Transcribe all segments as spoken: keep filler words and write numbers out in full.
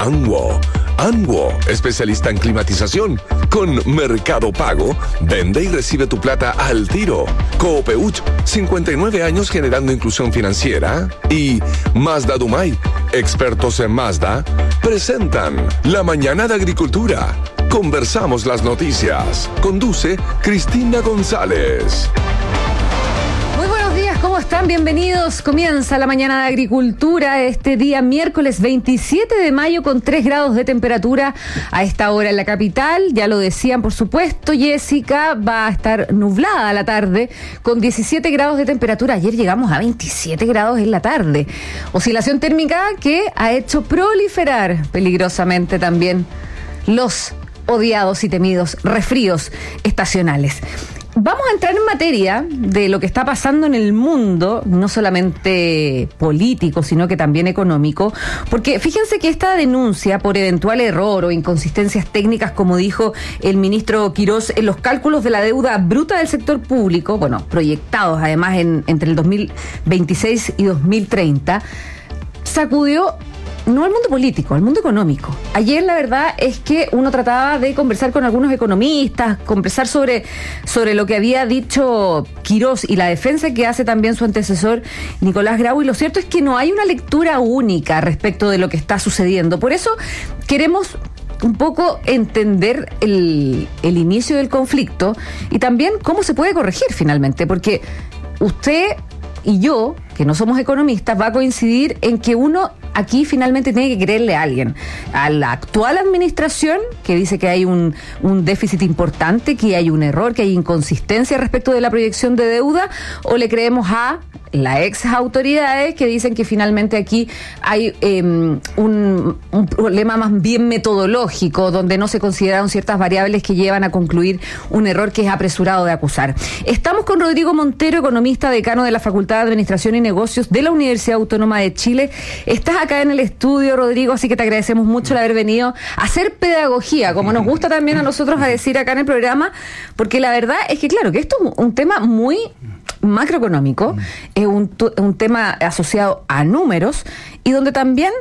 Anwo. Anwo, especialista en climatización. Con Mercado Pago, vende y recibe tu plata al tiro. Coopeuch, cincuenta y nueve años generando inclusión financiera. Y Mazda Dumay, expertos en Mazda, presentan La Mañana de Agricultura. Conversamos las noticias. Conduce Cristina González. Muy buenos días, ¿cómo están? Bienvenidos. Comienza La Mañana de Agricultura este día miércoles veintisiete de mayo con tres grados de temperatura a esta hora en la capital. Ya lo decían, por supuesto, Jessica, va a estar nublada la tarde con diecisiete grados de temperatura. Ayer llegamos a veintisiete grados en la tarde. Oscilación térmica que ha hecho proliferar peligrosamente también los odiados y temidos resfríos estacionales. Vamos a entrar en materia de lo que está pasando en el mundo, no solamente político, sino que también económico, porque fíjense que esta denuncia por eventual error o inconsistencias técnicas, como dijo el ministro Quirós, en los cálculos de la deuda bruta del sector público, bueno, proyectados además en, entre el dos mil veintiséis y dos mil treinta, sacudió no al mundo político, al mundo económico. Ayer la verdad es que uno trataba de conversar con algunos economistas, conversar sobre, sobre lo que había dicho Quirós y la defensa que hace también su antecesor Nicolás Grau, y lo cierto es que no hay una lectura única respecto de lo que está sucediendo. Por eso queremos un poco entender el, el inicio del conflicto y también cómo se puede corregir finalmente, porque usted y yo, que no somos economistas, va a coincidir en que uno aquí finalmente tiene que creerle a alguien, a la actual administración, que dice que hay un, un déficit importante, que hay un error, que hay inconsistencia respecto de la proyección de deuda, o le creemos a las ex autoridades que dicen que finalmente aquí hay eh, un, un problema más bien metodológico, donde no se consideraron ciertas variables que llevan a concluir un error que es apresurado de acusar. Estamos con Rodrigo Montero, economista, decano de la Facultad de Administración y Negocios de la Universidad Autónoma de Chile. Estás acá en el estudio, Rodrigo, así que te agradecemos mucho el haber venido a hacer pedagogía, como nos gusta también a nosotros a decir acá en el programa, porque la verdad es que claro, que esto es un tema muy macroeconómico, es un, un tema asociado a números y donde también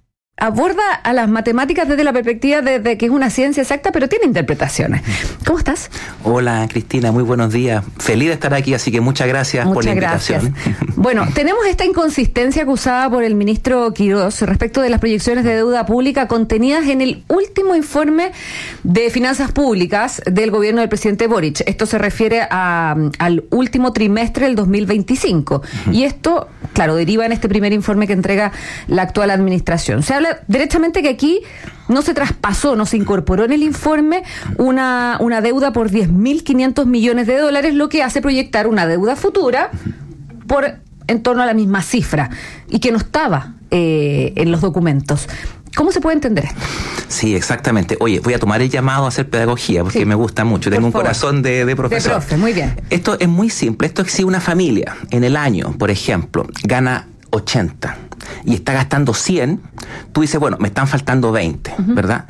aborda a las matemáticas desde la perspectiva de, de que es una ciencia exacta, pero tiene interpretaciones. ¿Cómo estás? Hola, Cristina, muy buenos días. Feliz de estar aquí, así que muchas gracias muchas por la invitación. Gracias. Bueno, tenemos esta inconsistencia acusada por el ministro Quirós respecto de las proyecciones de deuda pública contenidas en el último informe de finanzas públicas del gobierno del presidente Boric. Esto se refiere a, al último trimestre del dos mil veinticinco. Uh-huh. Y esto, claro, deriva en este primer informe que entrega la actual administración. Se habla derechamente que aquí no se traspasó, no se incorporó en el informe una, una deuda por diez mil quinientos millones de dólares, lo que hace proyectar una deuda futura por en torno a la misma cifra y que no estaba eh, en los documentos. ¿Cómo se puede entender esto? Sí, exactamente. Oye, voy a tomar el llamado a hacer pedagogía porque sí, me gusta mucho. Tengo un corazón de, de profesor. De profe, muy bien. Esto es muy simple. Esto es si una familia en el año, por ejemplo, gana ochenta y está gastando cien, tú dices, bueno, me están faltando veinte, uh-huh. ¿verdad?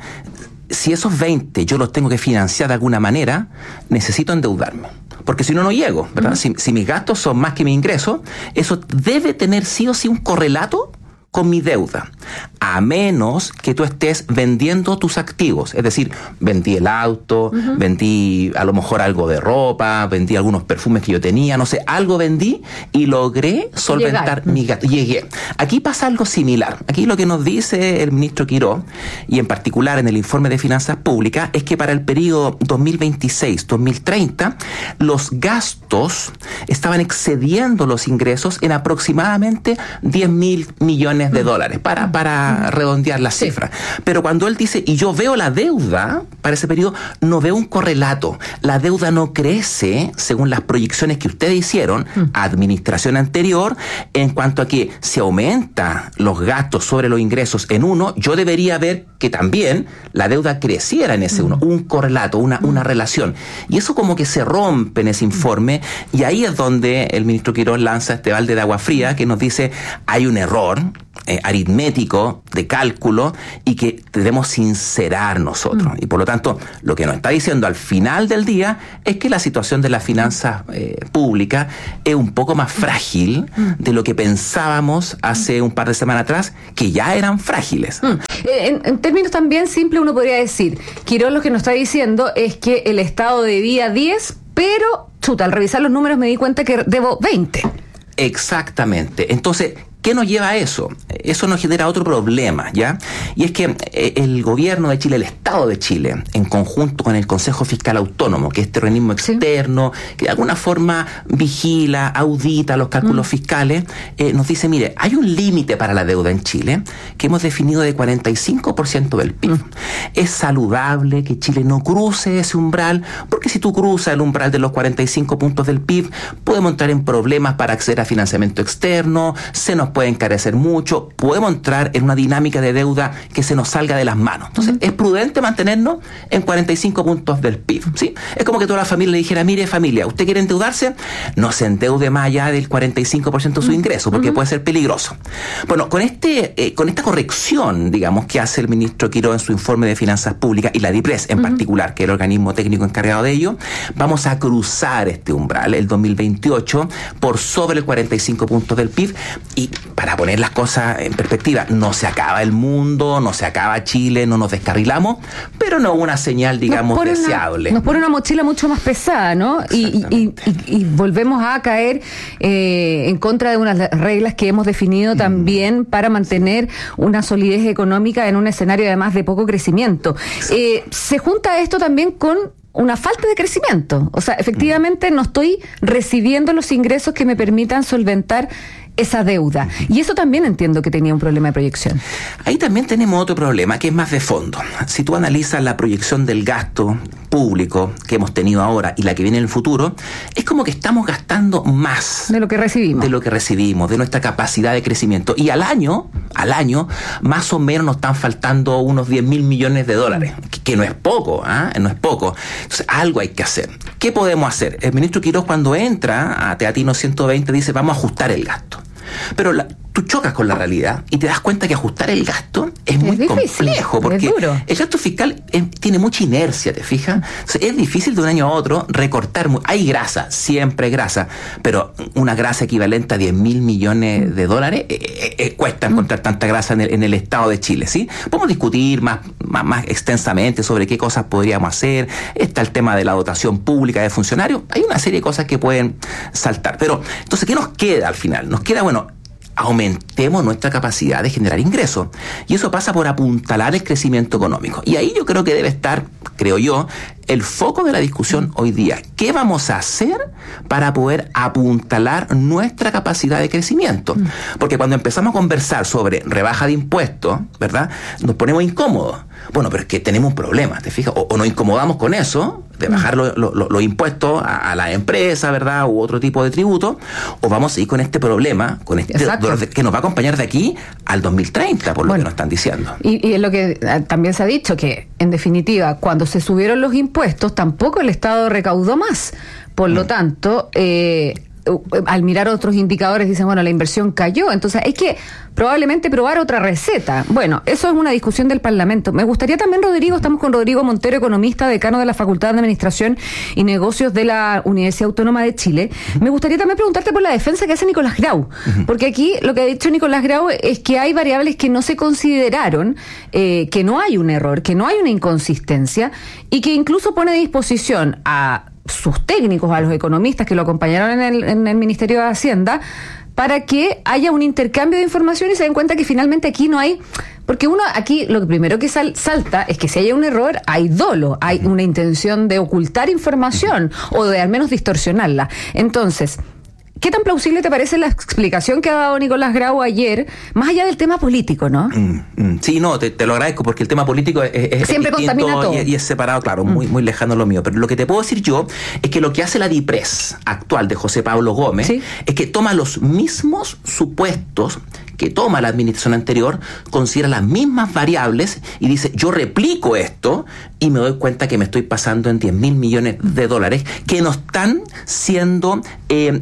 Si esos veinte yo los tengo que financiar de alguna manera, necesito endeudarme. Porque si no, no llego, ¿verdad? Uh-huh. Si, si mis gastos son más que mis ingresos, eso debe tener sí o sí un correlato con mi deuda, a menos que tú estés vendiendo tus activos, es decir, vendí el auto, uh-huh. vendí a lo mejor algo de ropa, vendí algunos perfumes que yo tenía, no sé, algo vendí y logré solventar mi gasto. Llegué. Aquí pasa algo similar. Aquí lo que nos dice el ministro Quirós, y en particular en el informe de finanzas públicas, es que para el periodo dos mil veintiséis a dos mil treinta, los gastos estaban excediendo los ingresos en aproximadamente diez mil millones de dólares, para, para redondear la cifra. Sí. Pero cuando él dice, y yo veo la deuda para ese periodo, no veo un correlato. La deuda no crece según las proyecciones que ustedes hicieron, mm. administración anterior, en cuanto a que si aumenta los gastos sobre los ingresos en uno, yo debería ver que también la deuda creciera en ese mm. uno, un correlato, una, mm. una relación. Y eso como que se rompe en ese informe, y ahí es donde el ministro Quirós lanza este balde de agua fría que nos dice, hay un error eh, aritmético de cálculo y que debemos sincerar nosotros. Mm. Y por lo tanto, tanto, lo que nos está diciendo al final del día es que la situación de las finanzas eh, públicas es un poco más frágil de lo que pensábamos hace un par de semanas atrás, que ya eran frágiles. Mm. En, en términos también simples, uno podría decir, Quirós lo que nos está diciendo es que el Estado debía diez, pero, chuta, al revisar los números me di cuenta que debo veinte. Exactamente. Entonces, ¿qué nos lleva a eso? Eso nos genera otro problema, ¿ya? Y es que el gobierno de Chile, el Estado de Chile, en conjunto con el Consejo Fiscal Autónomo, que es este organismo externo, sí, que de alguna forma vigila, audita los cálculos mm. fiscales, eh, nos dice, mire, hay un límite para la deuda en Chile que hemos definido de cuarenta y cinco por ciento del P I B. Mm. Es saludable que Chile no cruce ese umbral, porque si tú cruzas el umbral de los cuarenta y cinco puntos del P I B, podemos entrar en problemas para acceder a financiamiento externo, se nos puede encarecer mucho, podemos entrar en una dinámica de deuda que se nos salga de las manos. Entonces, uh-huh. es prudente mantenernos en cuarenta y cinco puntos del P I B, ¿sí? Es como que toda la familia le dijera, mire familia, ¿usted quiere endeudarse? No se endeude más allá del cuarenta y cinco por ciento de su ingreso, porque uh-huh. puede ser peligroso. Bueno, con este eh, con esta corrección, digamos, que hace el ministro Quirós en su informe de finanzas públicas, y la DIPRES en uh-huh. particular, que es el organismo técnico encargado de ello, vamos a cruzar este umbral, el dos mil veintiocho, por sobre el cuarenta y cinco puntos del P I B, y para poner las cosas en perspectiva, no se acaba el mundo, no se acaba Chile, no nos descarrilamos, pero no una señal, digamos, nos deseable. Una, nos pone una mochila mucho más pesada, ¿no? Y, y, y, y volvemos a caer eh, en contra de unas reglas que hemos definido mm. también para mantener una solidez económica en un escenario además de poco crecimiento. Eh, se junta esto también con una falta de crecimiento. O sea, efectivamente no estoy recibiendo los ingresos que me permitan solventar esa deuda. Y eso también entiendo que tenía un problema de proyección. Ahí también tenemos otro problema que es más de fondo. Si tú analizas la proyección del gasto público que hemos tenido ahora y la que viene en el futuro, es como que estamos gastando más de lo que recibimos. De lo que recibimos, de nuestra capacidad de crecimiento. Y al año, al año, más o menos nos están faltando unos diez mil millones de dólares, que, que no es poco, ¿eh? No es poco. Entonces, algo hay que hacer. ¿Qué podemos hacer? El ministro Quirós, cuando entra a Teatino ciento veinte, dice, vamos a ajustar el gasto. Pero la, tú chocas con la realidad y te das cuenta que ajustar el gasto es, es muy difícil, complejo, porque es duro. El gasto fiscal es, tiene mucha inercia, ¿te fijas? O sea, es difícil de un año a otro recortar. Hay grasa, siempre hay grasa, pero una grasa equivalente a diez mil millones de dólares eh, eh, cuesta encontrar tanta grasa en el, en el Estado de Chile, ¿sí? Podemos discutir más, más, más extensamente sobre qué cosas podríamos hacer. Está el tema de la dotación pública de funcionarios. Hay una serie de cosas que pueden saltar. Pero, entonces, ¿qué nos queda al final? Nos queda, bueno, aumentemos nuestra capacidad de generar ingresos. Y eso pasa por apuntalar el crecimiento económico. Y ahí yo creo que debe estar, creo yo, el foco de la discusión hoy día. ¿Qué vamos a hacer para poder apuntalar nuestra capacidad de crecimiento? Porque cuando empezamos a conversar sobre rebaja de impuestos, ¿verdad?, nos ponemos incómodos. Bueno, pero es que tenemos un problema, ¿te fijas? O, o nos incomodamos con eso, de bajar los lo, lo, lo impuestos a, a la empresa, ¿verdad?, u otro tipo de tributo, o vamos a ir con este problema, con este dolor de, que nos va a acompañar de aquí al dos mil treinta, por lo bueno, que nos están diciendo. Y, y es lo que también se ha dicho, que en definitiva, cuando se subieron los impuestos, tampoco el Estado recaudó más. Por mm. lo tanto, eh, al mirar otros indicadores dicen, bueno, la inversión cayó, entonces hay que probablemente probar otra receta. Bueno, eso es una discusión del Parlamento. Me gustaría también, Rodrigo, estamos con Rodrigo Montero, economista, decano de la Facultad de Administración y Negocios de la Universidad Autónoma de Chile. Me gustaría también preguntarte por la defensa que hace Nicolás Grau, porque aquí lo que ha dicho Nicolás Grau es que hay variables que no se consideraron, eh, que no hay un error, que no hay una inconsistencia, y que incluso pone a disposición a sus técnicos, a los economistas que lo acompañaron en el, en el Ministerio de Hacienda, para que haya un intercambio de información y se den cuenta que finalmente aquí no hay... Porque uno aquí, lo primero que sal, salta es que si hay un error, hay dolo, hay una intención de ocultar información o de al menos distorsionarla. Entonces, ¿qué tan plausible te parece la explicación que ha dado Nicolás Grau ayer, más allá del tema político, no? Mm, mm, sí, no, te, te lo agradezco, porque el tema político es, es, siempre es distinto contamina todo. Y, y es separado, claro, mm. muy, muy lejano lo mío. Pero lo que te puedo decir yo es que lo que hace la DIPRES actual de José Pablo Gómez, ¿sí?, es que toma los mismos supuestos que toma la administración anterior, considera las mismas variables y dice, yo replico esto y me doy cuenta que me estoy pasando en diez mil millones de dólares que no están siendo eh, contaminados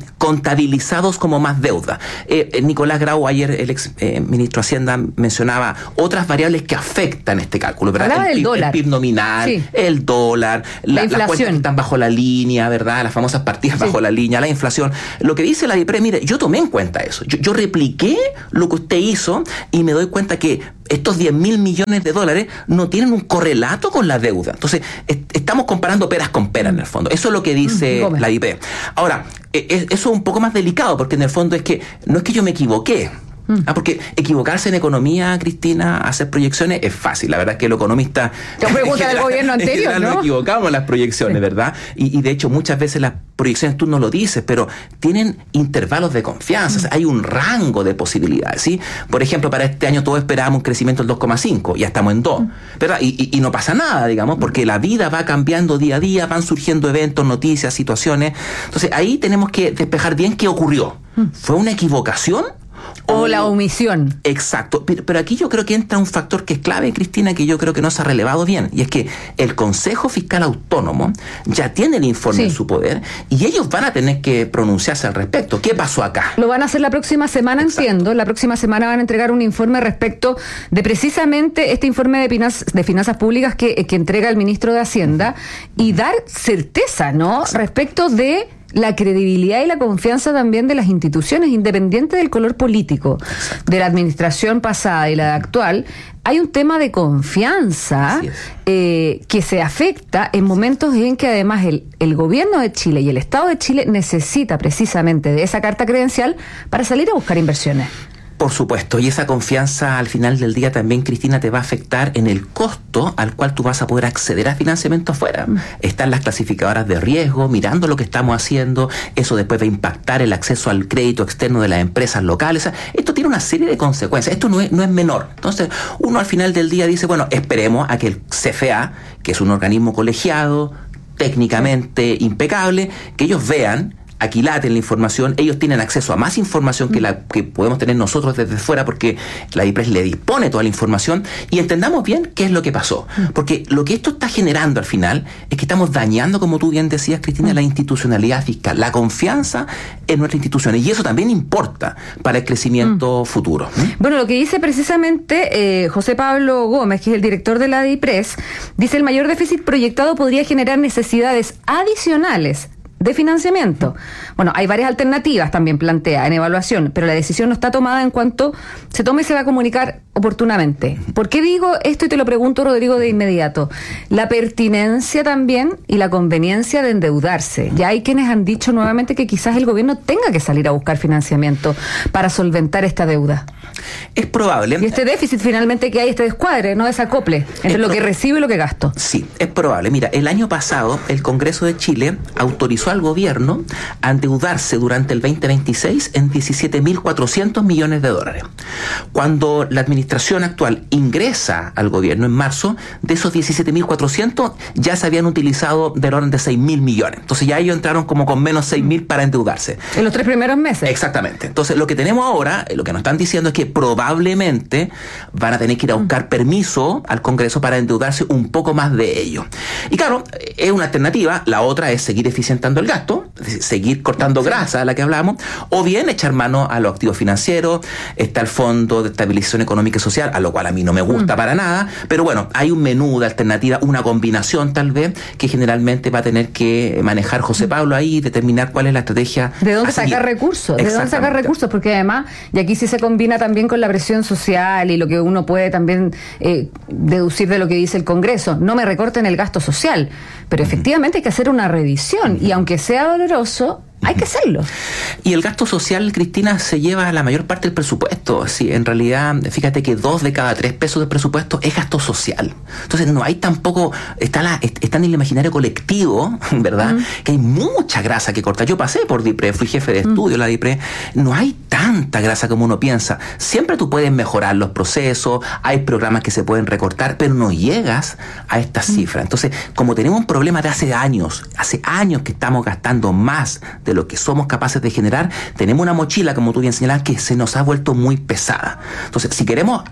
contabilizados como más deuda. Eh, eh, Nicolás Grau, ayer el ex eh, ministro de Hacienda, mencionaba otras variables que afectan este cálculo, ¿verdad? Hablaba el, del P I B, dólar. el P I B nominal, sí. el dólar, la, la las cuentas que están bajo la línea, ¿verdad? Las famosas partidas sí. bajo la línea, la inflación. Lo que dice la DIPRE, mire, yo tomé en cuenta eso. Yo, yo repliqué lo que usted hizo y me doy cuenta que estos diez mil millones de dólares no tienen un correlato con la deuda. Entonces, est- estamos comparando peras con peras en el fondo. Eso es lo que dice mm, la DIPRE. Ahora, eh, eso es un poco más delicado porque en el fondo es que no es que yo me equivoqué. Ah, porque equivocarse en economía, Cristina, hacer proyecciones es fácil. La verdad es que los economistas Te pregunta del gobierno anterior, ¿no? Nos equivocamos en las proyecciones, sí. ¿verdad? Y, y de hecho muchas veces las proyecciones, tú no lo dices, pero tienen intervalos de confianza. Mm. O sea, hay un rango de posibilidades, ¿sí? Por ejemplo, para este año todos esperábamos un crecimiento del dos coma cinco, ya estamos en dos, mm. ¿verdad? Y, y, y no pasa nada, digamos, porque la vida va cambiando día a día, van surgiendo eventos, noticias, situaciones. Entonces ahí tenemos que despejar bien qué ocurrió. Mm. ¿Fue una equivocación? O la omisión. Exacto. Pero, pero aquí yo creo que entra un factor que es clave, Cristina, que yo creo que no se ha relevado bien. Y es que el Consejo Fiscal Autónomo ya tiene el informe sí. en su poder y ellos van a tener que pronunciarse al respecto. ¿Qué pasó acá? Lo van a hacer la próxima semana, Exacto. entiendo. La próxima semana van a entregar un informe respecto de precisamente este informe de, finanzas, de finanzas públicas que, que entrega el ministro de Hacienda uh-huh. y dar certeza, ¿no? Exacto. Respecto de la credibilidad y la confianza también de las instituciones, independiente del color político, Exacto. de la administración pasada y la de actual. Hay un tema de confianza eh, que se afecta en momentos en que además el, el gobierno de Chile y el Estado de Chile necesita precisamente de esa carta credencial para salir a buscar inversiones. Por supuesto, y esa confianza al final del día también, Cristina, te va a afectar en el costo al cual tú vas a poder acceder a financiamiento afuera. Mm. Están las clasificadoras de riesgo, mirando lo que estamos haciendo, eso después va a impactar el acceso al crédito externo de las empresas locales. O sea, esto tiene una serie de consecuencias, esto no es, no es menor. Entonces, uno al final del día dice, bueno, esperemos a que el C F A, que es un organismo colegiado, técnicamente impecable, que ellos vean, aquilaten la información, ellos tienen acceso a más información que la que podemos tener nosotros desde fuera porque la DIPRES le dispone toda la información y entendamos bien qué es lo que pasó. Porque lo que esto está generando al final es que estamos dañando, como tú bien decías, Cristina, la institucionalidad fiscal, la confianza en nuestras instituciones y eso también importa para el crecimiento mm. futuro. ¿Mm? Bueno, lo que dice precisamente eh, José Pablo Gómez, que es el director de la DIPRES, dice el mayor déficit proyectado podría generar necesidades adicionales de financiamiento. Bueno, hay varias alternativas también plantea en evaluación, pero la decisión no está tomada en cuanto se tome y se va a comunicar oportunamente. ¿Por qué digo esto? Y te lo pregunto, Rodrigo, de inmediato. La pertinencia también y la conveniencia de endeudarse. Ya hay quienes han dicho nuevamente que quizás el gobierno tenga que salir a buscar financiamiento para solventar esta deuda. Es probable. Y este déficit finalmente que hay, este descuadre, no desacople entre lo que recibo y lo que gasto. Sí, es probable. Mira, el año pasado el Congreso de Chile autorizó al gobierno a endeudarse durante el veinte veintiséis en diecisiete mil cuatrocientos millones de dólares. Cuando la administración actual ingresa al gobierno en marzo, de esos diecisiete mil cuatrocientos ya se habían utilizado del orden de seis mil millones. Entonces ya ellos entraron como con menos seis mil para endeudarse. En los tres primeros meses. Exactamente. Entonces lo que tenemos ahora, lo que nos están diciendo es que probablemente van a tener que ir a buscar permiso al Congreso para endeudarse un poco más de ello. Y claro, es una alternativa. La otra es seguir eficientando el gasto, seguir cortando grasa, a la que hablamos, o bien echar mano a los activos financieros. Está el Fondo de Estabilización Económica y Social, a lo cual a mí no me gusta mm. para nada, pero bueno, hay un menú de alternativa, una combinación tal vez, que generalmente va a tener que manejar José Pablo ahí, determinar cuál es la estrategia. ¿De dónde sacar recursos? ¿De dónde sacar recursos? Porque además, y aquí sí se combina también con la presión social y lo que uno puede también eh, deducir de lo que dice el Congreso. No me recorten el gasto social, pero efectivamente hay que hacer una revisión y aunque sea doloroso, hay que hacerlo. Y el gasto social, Cristina, se lleva la mayor parte del presupuesto. Sí, en realidad, fíjate que dos de cada tres pesos del presupuesto es gasto social. Entonces no hay tampoco, está, la, está en el imaginario colectivo, ¿verdad? Uh-huh. Que hay mucha grasa que cortar. Yo pasé por DIPRE, fui jefe de estudio, uh-huh. la DIPRE. No hay tanta grasa como uno piensa. Siempre tú puedes mejorar los procesos, hay programas que se pueden recortar, pero no llegas a estas uh-huh. cifras. Entonces, como tenemos un problema de hace años, hace años que estamos gastando más de lo que somos capaces de generar, tenemos una mochila, como tú bien señalas, que se nos ha vuelto muy pesada. Entonces, si queremos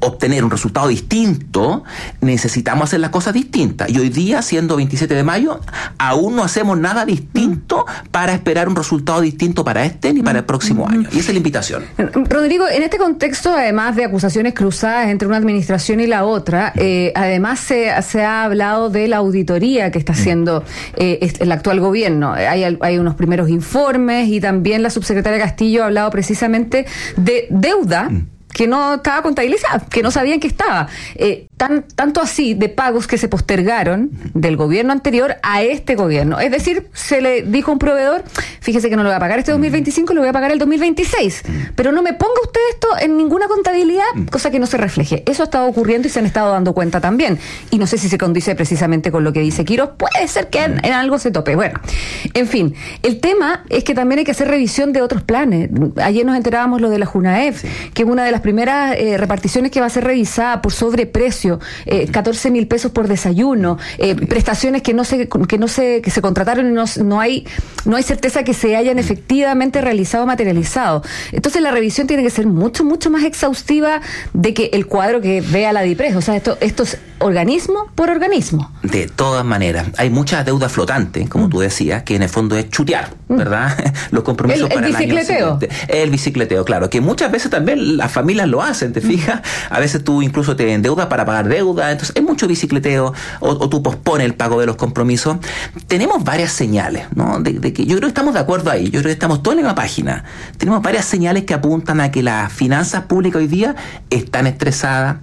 obtener un resultado distinto, necesitamos hacer las cosas distintas. Y hoy día, siendo veintisiete de mayo, aún no hacemos nada distinto mm. para esperar un resultado distinto para este ni para el próximo mm. año. Y esa es la invitación. Rodrigo, en este contexto, además de acusaciones cruzadas entre una administración y la otra, eh, además se, se ha hablado de la auditoría que está haciendo eh, el actual gobierno. Hay, hay unos primeros informes y también la subsecretaria Castillo ha hablado precisamente de deuda mm. que no estaba contabilizada, que no sabían que estaba. Eh, tan, tanto así de pagos que se postergaron del gobierno anterior a este gobierno. Es decir, se le dijo a un proveedor, fíjese que no lo voy a pagar este dos mil veinticinco, lo voy a pagar el dos mil veintiséis. Pero no me ponga usted esto en ninguna contabilidad, cosa que no se refleje. Eso ha estado ocurriendo y se han estado dando cuenta también. Y no sé si se condice precisamente con lo que dice Quiroz. Puede ser que en, en algo se tope. Bueno, en fin, el tema es que también hay que hacer revisión de otros planes. Ayer nos enterábamos lo de la Junaef, sí. que es una de las primeras eh, reparticiones que va a ser revisada por sobreprecio, eh, catorce mil pesos por desayuno, eh, prestaciones que no se que no se que se contrataron y no, no hay no hay certeza que se hayan efectivamente realizado o materializado. Entonces la revisión tiene que ser mucho mucho más exhaustiva de que el cuadro que vea la DIPRES. O sea, esto esto es organismo por organismo. De todas maneras, hay mucha deuda flotante, como mm. tú decías, que en el fondo es chutear, ¿verdad? Mm. Los compromisos el, para el el año siguiente. El bicicleteo, claro, que muchas veces también las familias lo hacen, ¿te fijas? A veces tú incluso te endeudas para pagar deuda, entonces hay mucho bicicleteo, o, o tú pospones el pago de los compromisos. Tenemos varias señales, ¿no? De, de que yo creo que estamos de acuerdo ahí, yo creo que estamos todos en la misma página. Tenemos varias señales que apuntan a que las finanzas públicas hoy día están estresadas,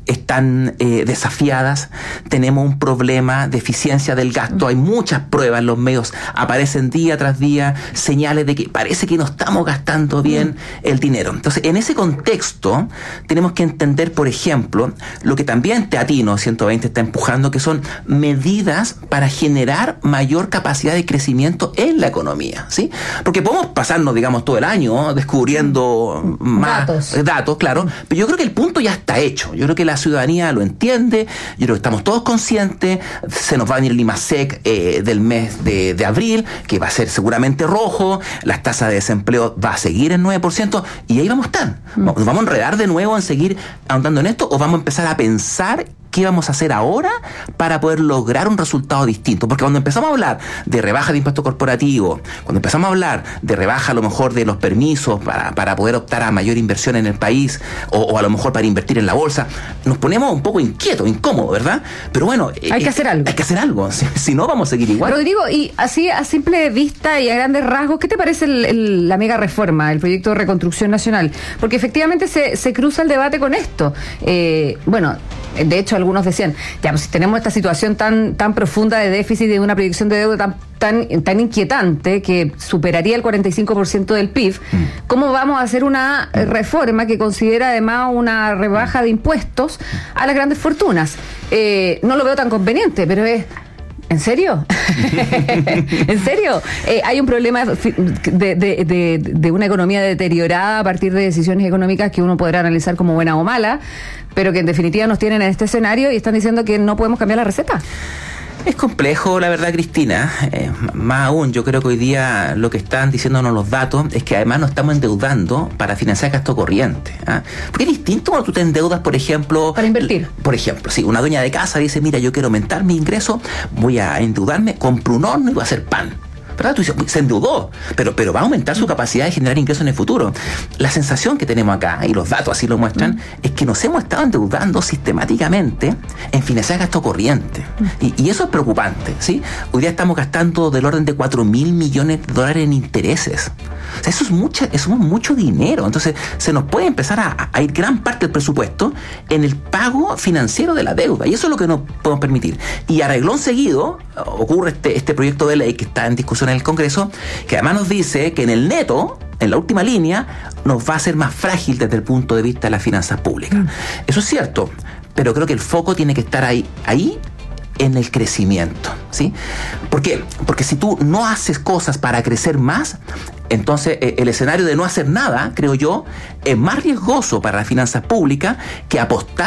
están eh, desafiadas, tenemos un problema de eficiencia del gasto, hay muchas pruebas en los medios, aparecen día tras día señales de que parece que no estamos gastando bien el dinero. Entonces, en ese contexto, tenemos que entender, por ejemplo, lo que también Teatino ciento veinte está empujando, que son medidas para generar mayor capacidad de crecimiento en la economía, ¿sí? Porque podemos pasarnos, digamos, todo el año, ¿no?, descubriendo más datos. datos, claro, pero yo creo que el punto ya está hecho. Yo creo que la ciudadanía lo entiende, yo creo que estamos todos conscientes, se nos va a venir el IMASEC eh, del mes de, de abril, que va a ser seguramente rojo, la tasa de desempleo va a seguir en nueve por ciento, y ahí vamos a estar. Mm. ¿Nos vamos a enredar de nuevo en seguir ahondando en esto, o vamos a empezar a pensar qué vamos a hacer ahora para poder lograr un resultado distinto? Porque cuando empezamos a hablar de rebaja de impuesto corporativo, cuando empezamos a hablar de rebaja a lo mejor de los permisos para, para poder optar a mayor inversión en el país, o, o a lo mejor para invertir en la bolsa, nos ponemos un poco inquietos, incómodos, ¿verdad? Pero bueno, hay que eh, hacer algo. Hay que hacer algo, si, si no vamos a seguir igual. Rodrigo, y así a simple vista y a grandes rasgos, ¿qué te parece el, el, la mega reforma, el proyecto de reconstrucción nacional? Porque efectivamente se, se cruza el debate con esto. Eh, bueno, de hecho, algunos decían, ya, pues si tenemos esta situación tan tan profunda de déficit y de una proyección de deuda tan tan tan inquietante que superaría el cuarenta y cinco por ciento del P I B, mm. ¿cómo vamos a hacer una reforma que considera además una rebaja de impuestos a las grandes fortunas? Eh, no lo veo tan conveniente, pero es... ¿En serio? ¿En serio? Eh, hay un problema de, de, de, de una economía deteriorada a partir de decisiones económicas que uno podrá analizar como buena o mala, pero que en definitiva nos tienen en este escenario y están diciendo que no podemos cambiar la receta. Es complejo, la verdad, Cristina. Eh, más aún, yo creo que hoy día lo que están diciéndonos los datos es que además nos estamos endeudando para financiar gasto corriente. ¿Ah? Porque es distinto cuando tú te endeudas, por ejemplo... Para invertir. Por ejemplo, si una dueña de casa dice, mira, yo quiero aumentar mi ingreso, voy a endeudarme, compro un horno y voy a hacer pan. ¿Verdad? Tú dices, se endeudó, pero, pero va a aumentar su capacidad de generar ingresos en el futuro. La sensación que tenemos acá, y los datos así lo muestran, mm. es que nos hemos estado endeudando sistemáticamente en financiar gasto corriente. Mm. Y, y eso es preocupante, ¿sí? Hoy día estamos gastando del orden de cuatro mil millones de dólares en intereses. O sea, eso es, mucha, eso es mucho dinero. Entonces, se nos puede empezar a, a ir gran parte del presupuesto en el pago financiero de la deuda. Y eso es lo que no podemos permitir. Y a reglón seguido, ocurre este, este proyecto de ley que está en discusión en el Congreso, que además nos dice que en el neto, en la última línea, nos va a ser más frágil desde el punto de vista de las finanzas públicas. Mm. Eso es cierto, pero creo que el foco tiene que estar ahí, ahí en el crecimiento, ¿sí? ¿Por qué? Porque si tú no haces cosas para crecer más, entonces eh, el escenario de no hacer nada, creo yo, es más riesgoso para las finanzas públicas que apostar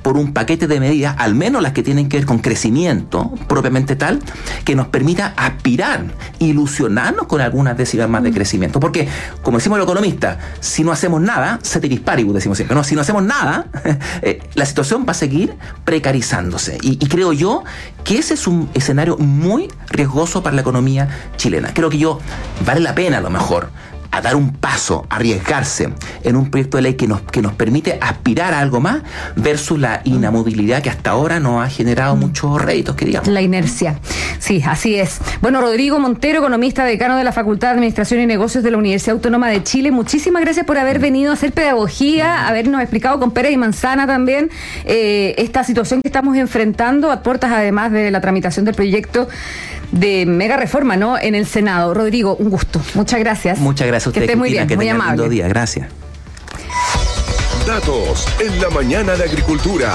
por un paquete de medidas, al menos las que tienen que ver con crecimiento propiamente tal, que nos permita aspirar, ilusionarnos con algunas décimas más de crecimiento. Porque, como decimos los economistas, si no hacemos nada, ceteris paribus, decimos siempre, no, si no hacemos nada, eh, la situación va a seguir precarizándose. Y, y creo yo que ese es un escenario muy riesgoso para la economía chilena. Creo que yo vale la pena a lo mejor a dar un paso, arriesgarse en un proyecto de ley que nos, que nos permite aspirar a algo más versus la inamovilidad que hasta ahora nos ha generado muchos réditos, que digamos. La inercia. Sí, así es. Bueno, Rodrigo Montero, economista, decano de la Facultad de Administración y Negocios de la Universidad Autónoma de Chile, muchísimas gracias por haber venido a hacer pedagogía, habernos explicado con pera y manzana también eh, esta situación que estamos enfrentando a puertas además de la tramitación del proyecto de mega reforma, ¿no?, en el Senado. Rodrigo, un gusto. Muchas gracias. Muchas gracias a usted, que esté muy Cristina, bien, que muy tenga amable. lindo día. Gracias. Datos en la mañana de agricultura.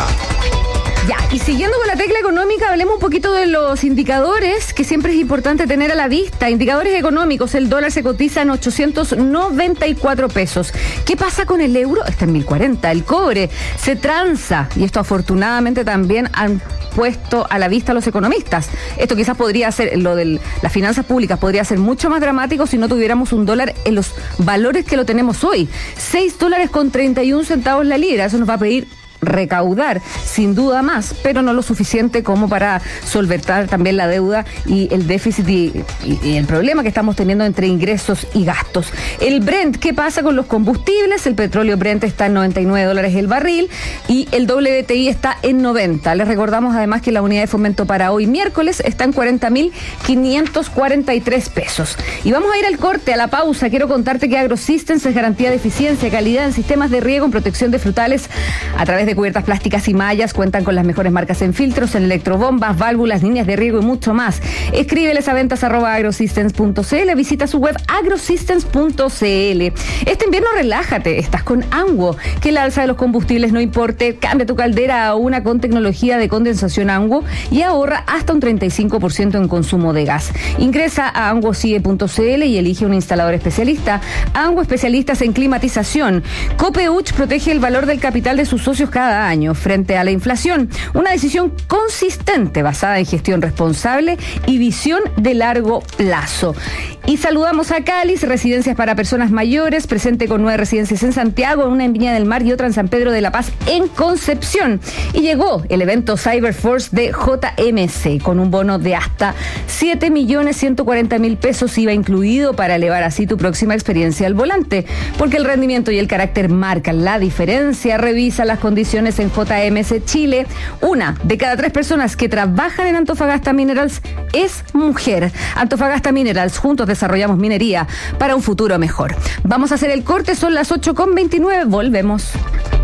Ya, y siguiendo con la tecla económica, hablemos un poquito de los indicadores que siempre es importante tener a la vista. Indicadores económicos, el dólar se cotiza en ochocientos noventa y cuatro pesos. ¿Qué pasa con el euro? Está en mil cuarenta. El cobre se transa, y esto afortunadamente también han puesto a la vista los economistas. Esto quizás podría ser, lo de las finanzas públicas podría ser mucho más dramático si no tuviéramos un dólar en los valores que lo tenemos hoy. seis dólares con treinta y un centavos la libra. Eso nos va a pedir recaudar sin duda más, pero no lo suficiente como para solventar también la deuda y el déficit y, y, y el problema que estamos teniendo entre ingresos y gastos. El Brent, ¿qué pasa con los combustibles? El petróleo Brent está en noventa y nueve dólares el barril y el W T I está en noventa. Les recordamos además que la unidad de fomento para hoy miércoles está en cuarenta mil quinientos cuarenta y tres pesos. Y vamos a ir al corte, a la pausa. Quiero contarte que AgroSystems es garantía de eficiencia, calidad en sistemas de riego, en protección de frutales a través de cubiertas plásticas y mallas. Cuentan con las mejores marcas en filtros, en electrobombas, válvulas, líneas de riego y mucho más. Escríbeles a ventas arroba agrosystems punto cl, visita su web agrosystems punto cl. Este invierno relájate, estás con Anguo, que el alza de los combustibles no importe. Cambia tu caldera a una con tecnología de condensación Anguo y ahorra hasta un treinta y cinco por ciento en consumo de gas. Ingresa a anguocie punto cl y elige un instalador especialista. Anguo, especialistas en climatización. Copeuch protege el valor del capital de sus socios cada año frente a la inflación. Una decisión consistente basada en gestión responsable y visión de largo plazo. Y saludamos a Calis, residencias para personas mayores, presente con nueve residencias en Santiago, una en Viña del Mar y otra en San Pedro de la Paz en Concepción. Y llegó el evento Cyberforce de J M C con un bono de hasta siete millones ciento cuarenta mil pesos I V A incluido para elevar así tu próxima experiencia al volante. Porque el rendimiento y el carácter marcan la diferencia. Revisa las condiciones en J M C Chile. Una de cada tres personas que trabajan en Antofagasta Minerals es mujer. Antofagasta Minerals, juntos desarrollamos minería para un futuro mejor. Vamos a hacer el corte, son las ocho con veintinueve, volvemos.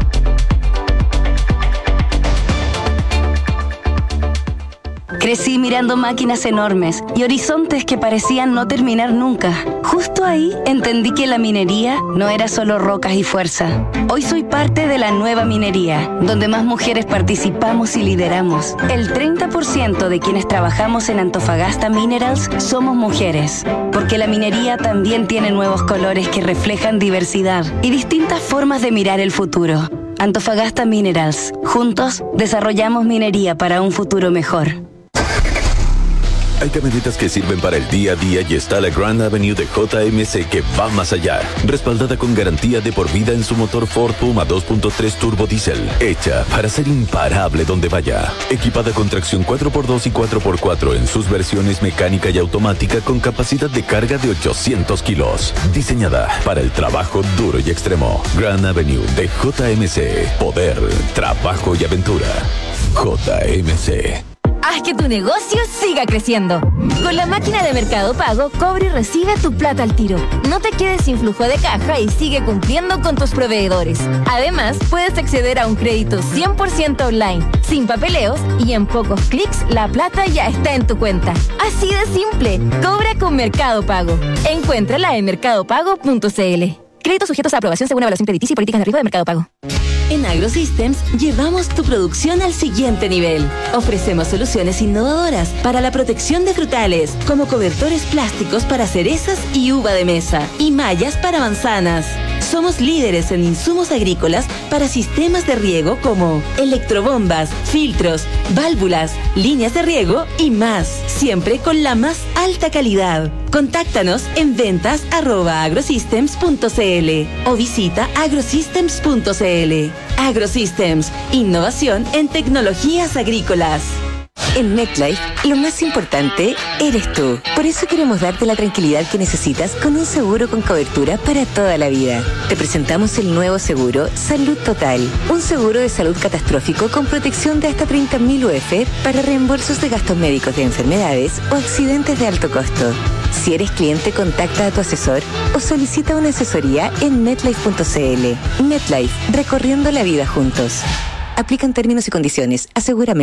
Crecí mirando máquinas enormes y horizontes que parecían no terminar nunca. Justo ahí entendí que la minería no era solo rocas y fuerza. Hoy soy parte de la nueva minería, donde más mujeres participamos y lideramos. El treinta por ciento de quienes trabajamos en Antofagasta Minerals somos mujeres, porque la minería también tiene nuevos colores que reflejan diversidad y distintas formas de mirar el futuro. Antofagasta Minerals. Juntos desarrollamos minería para un futuro mejor. Hay camionetas que sirven para el día a día y está la Grand Avenue de J M C que va más allá. Respaldada con garantía de por vida en su motor Ford Puma dos punto tres Turbo Diesel. Hecha para ser imparable donde vaya. Equipada con tracción cuatro por dos y cuatro por cuatro en sus versiones mecánica y automática con capacidad de carga de ochocientos kilos. Diseñada para el trabajo duro y extremo. Grand Avenue de J M C. Poder, trabajo y aventura. J M C. Haz que tu negocio siga creciendo. Con la máquina de Mercado Pago, cobra y recibe tu plata al tiro. No te quedes sin flujo de caja y sigue cumpliendo con tus proveedores. Además, puedes acceder a un crédito cien por ciento online, sin papeleos y en pocos clics la plata ya está en tu cuenta. Así de simple. Cobra con Mercado Pago. Encuéntrala en mercado pago punto cl. Créditos sujetos a aprobación según evaluación crediticia y políticas de riesgo de Mercado Pago. En AgroSystems llevamos tu producción al siguiente nivel. Ofrecemos soluciones innovadoras para la protección de frutales, como cobertores plásticos para cerezas y uva de mesa, y mallas para manzanas. Somos líderes en insumos agrícolas para sistemas de riego como electrobombas, filtros, válvulas, líneas de riego y más, siempre con la más alta calidad. Contáctanos en ventas arroba agrosystems punto cl o visita agrosystems punto cl. Agrosystems, innovación en tecnologías agrícolas. En MetLife, lo más importante eres tú. Por eso queremos darte la tranquilidad que necesitas con un seguro con cobertura para toda la vida. Te presentamos el nuevo seguro Salud Total. Un seguro de salud catastrófico con protección de hasta treinta mil U F para reembolsos de gastos médicos de enfermedades o accidentes de alto costo. Si eres cliente, contacta a tu asesor o solicita una asesoría en metlife punto cl. MetLife, recorriendo la vida juntos. Aplican términos y condiciones. Asegúrame.